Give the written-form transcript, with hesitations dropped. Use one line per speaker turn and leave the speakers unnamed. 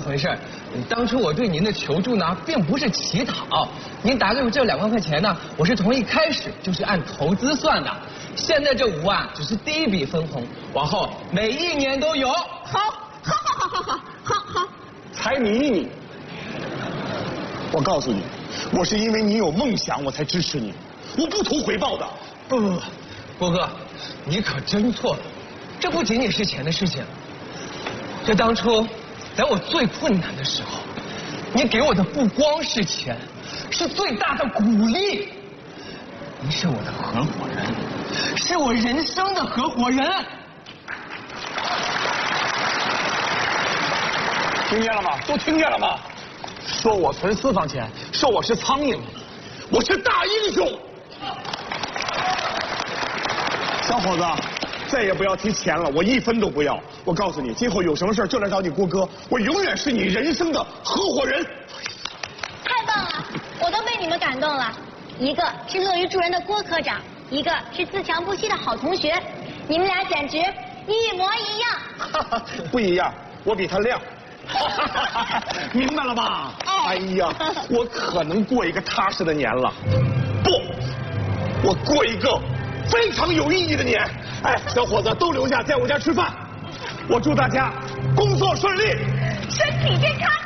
回事。当初我对您的求助呢，并不是乞讨，您打给我这2万块钱呢，我是从一开始就是按投资算的。现在这5万只是第一笔分红，往后每1年都有。
好，
财迷，我告诉你，我是因为你有梦想，我才支持你，我不图回报的。
不，郭哥，你可真错了，这不仅仅是钱的事情。这当初，在我最困难的时候，你给我的不光是钱，是最大的鼓励。您是我的合伙人，是我人生的合伙人。
听见了吗？都听见了吗？说我存私房钱，说我是苍蝇，我是大英雄。小伙子，再也不要提钱了，我1分都不要。我告诉你，今后有什么事就来找你郭哥，我永远是你人生的合伙人。
太棒了，我都被你们感动了。一个是乐于助人的郭科长，一个是自强不息的好同学，你们俩简直一模一样。
不一样，我比他亮。明白了吧？哎呀，我可能过一个踏实的年了。不，我过一个非常有意义的年。哎，小伙子都留下，在我家吃饭。我祝大家工作顺利，
身体健康。